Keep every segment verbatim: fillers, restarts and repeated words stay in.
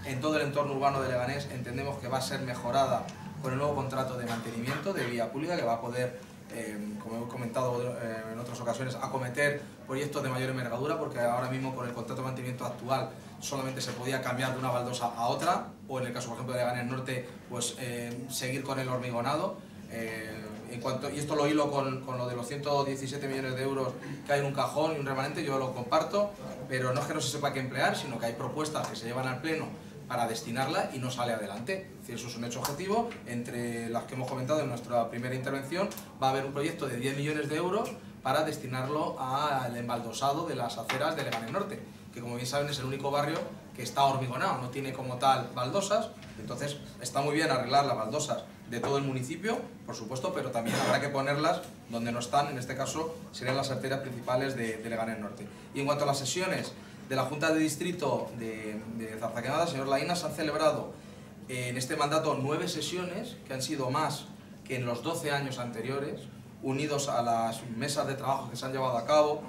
en todo el entorno urbano de Leganés entendemos que va a ser mejorada con el nuevo contrato de mantenimiento de vía pública, que va a poder, eh, como he comentado eh, en otras ocasiones, acometer proyectos de mayor envergadura, porque ahora mismo con el contrato de mantenimiento actual solamente se podía cambiar de una baldosa a otra, o en el caso por ejemplo de Leganés Norte, pues eh, seguir con el hormigonado. Eh, en cuanto, y esto lo hilo con, con lo de los ciento diecisiete millones de euros que hay en un cajón y un remanente, yo lo comparto, pero no es que no se sepa qué emplear, sino que hay propuestas que se llevan al pleno para destinarla y no sale adelante. Es decir, eso es un hecho objetivo. Entre las que hemos comentado en nuestra primera intervención, va a haber un proyecto de diez millones de euros para destinarlo al embaldosado de las aceras de Leganés Norte, que como bien saben es el único barrio que está hormigonado, no tiene como tal baldosas. Entonces está muy bien arreglar las baldosas de todo el municipio, por supuesto, pero también habrá que ponerlas donde no están, en este caso serían las arterias principales de, de Leganés Norte. Y en cuanto a las sesiones de la Junta de Distrito de, de Zarzaquemada, señor Laína, se han celebrado eh, en este mandato nueve sesiones, que han sido más que en los doce años anteriores, unidos a las mesas de trabajo que se han llevado a cabo,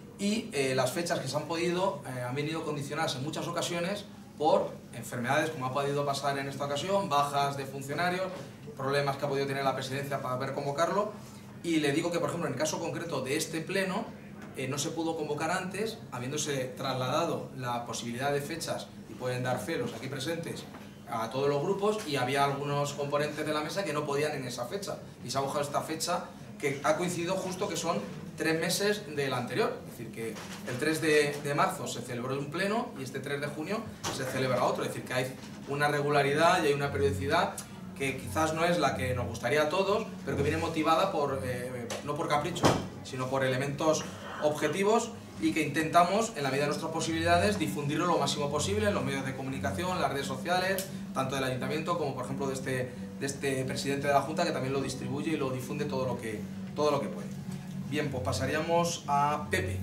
y eh, las fechas que se han podido eh, han venido condicionadas en muchas ocasiones por enfermedades, como ha podido pasar en esta ocasión, bajas de funcionarios, problemas que ha podido tener la presidencia para ver convocarlo. Y le digo que, por ejemplo, en el caso concreto de este pleno, eh, no se pudo convocar antes, habiéndose trasladado la posibilidad de fechas, y pueden dar fe los aquí presentes, a todos los grupos, y había algunos componentes de la mesa que no podían en esa fecha. Y se ha buscado esta fecha, que ha coincidido justo que son tres meses del anterior. Es decir, que el tres de marzo se celebró un pleno y este tres de junio se celebra otro. Es decir, que hay una regularidad y hay una periodicidad que quizás no es la que nos gustaría a todos, pero que viene motivada por, eh, no por capricho, sino por elementos objetivos, y que intentamos, en la medida de nuestras posibilidades, difundirlo lo máximo posible en los medios de comunicación, las redes sociales, tanto del Ayuntamiento como, por ejemplo, de este, de este presidente de la Junta, que también lo distribuye y lo difunde todo lo que, todo lo que puede. Bien, pues pasaríamos a Pepe.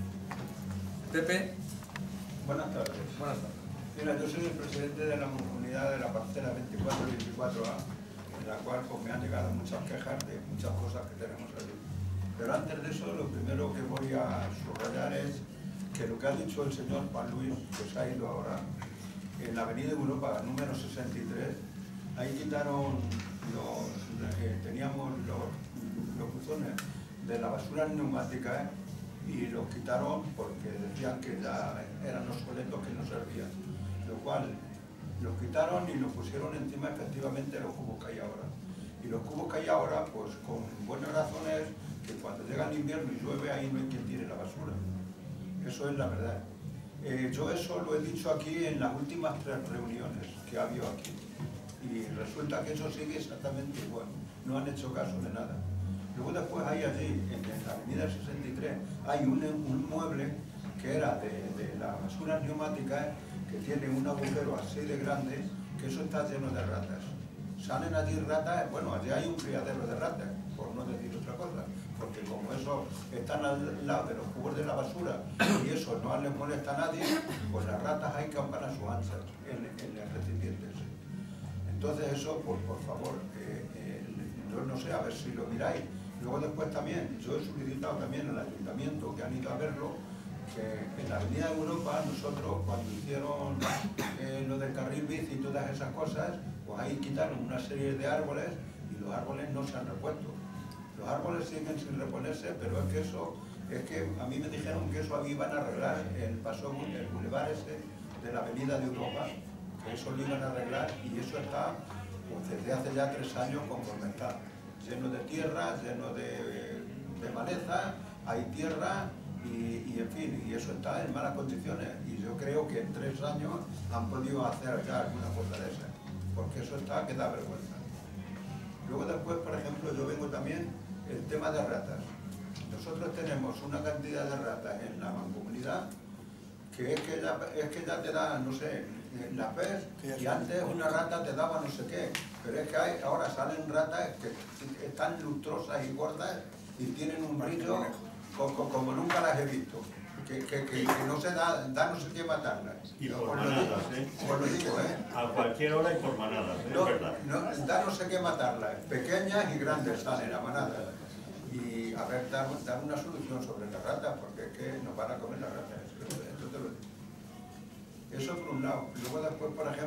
Pepe. Buenas tardes. Buenas tardes. Mira, yo soy el presidente de la comunidad de la parcela veinticuatro y veinticuatro A, en la cual pues, me han llegado muchas quejas de muchas cosas que tenemos allí. Pero antes de eso, lo primero que voy a subrayar es que lo que ha dicho el señor Juan Luis, que se ha ido ahora, en la avenida Europa número sesenta y tres, ahí quitaron los, eh, teníamos los, los buzones de la basura neumática, ¿eh? Y los quitaron porque decían que ya eran los obsoletos que no servían, lo cual los quitaron y los pusieron encima efectivamente los cubos que hay ahora. Y los cubos que hay ahora, pues con buenas razones, que cuando llega el invierno y llueve ahí no hay quien tire la basura. Eso es la verdad. Eh, yo eso lo he dicho aquí en las últimas tres reuniones que ha habido aquí. Y resulta que eso sigue exactamente igual. No han hecho caso de nada. Luego después hay allí, en la avenida sesenta y tres, hay un, un mueble que era de, de las basuras neumáticas, que tiene un agujero así de grande, que eso está lleno de ratas. Salen allí ratas, bueno, allí hay un criadero de ratas, por no decir otra cosa, porque como eso están al lado de los cubos de la basura y eso no les molesta a nadie, pues las ratas hay que campan a su ancha en, en el recipiente. Entonces eso, pues por favor, eh, eh, yo no sé, a ver si lo miráis. Luego después también, yo he solicitado también al ayuntamiento, que han ido a verlo, que en la avenida Europa nosotros cuando hicieron eh, lo del carril bici y todas esas cosas, pues ahí quitaron una serie de árboles y los árboles no se han repuesto. Los árboles siguen sin reponerse, pero es que eso, es que a mí me dijeron que eso iban a arreglar el paso, el bulevar ese de la avenida de Europa, que eso lo iban a arreglar y eso está pues, desde hace ya tres años conforme está. Lleno de tierra, lleno de, de maleza, hay tierra y, y en fin, y eso está en malas condiciones. Y yo creo que en tres años han podido hacer ya alguna cosa de esa, porque eso está que da vergüenza. Luego después, por ejemplo, yo vengo también el tema de ratas. Nosotros tenemos una cantidad de ratas en la mancomunidad que es que ya, es que ya te da, no sé, la pez, y antes una rata te daba no sé qué, pero es que hay, ahora salen ratas que están lustrosas y gordas y tienen un brillo como, como nunca las he visto, que, que, que, que no se da, da no sé qué matarlas. Y por manadas, ¿eh? Os lo digo, ¿eh? A cualquier hora y por manadas, ¿eh? No, Es verdad. no, da no sé qué matarlas, pequeñas y grandes salen a manadas. Y a ver, dar, dar una solución sobre las ratas, porque es que nos van a comer las ratas. Eso, eso te lo digo. Eso por un lado. Luego después, por ejemplo,